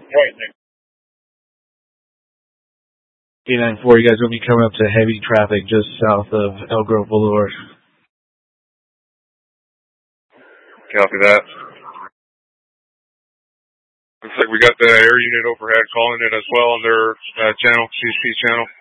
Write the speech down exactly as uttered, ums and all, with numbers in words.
Right, thanks. K nine four, you guys will be coming up to heavy traffic just south of Elk Grove Boulevard. Copy that. Looks like we got the air unit overhead calling it as well on their uh, channel, C S P channel.